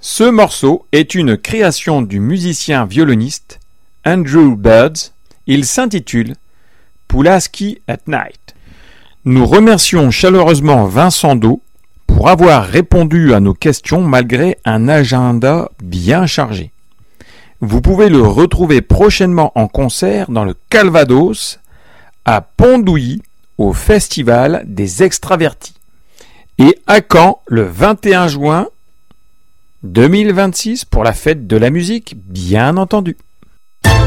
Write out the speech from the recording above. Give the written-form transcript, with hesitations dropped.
Ce morceau est une création du musicien violoniste Andrew Bird. Il s'intitule Pulaski at Night. Nous remercions chaleureusement Vincent Do pour avoir répondu à nos questions malgré un agenda bien chargé. Vous pouvez le retrouver prochainement en concert dans le Calvados, à Pondouilly, au Festival des Extravertis, et à Caen le 21 juin 2026 pour la fête de la musique, bien entendu.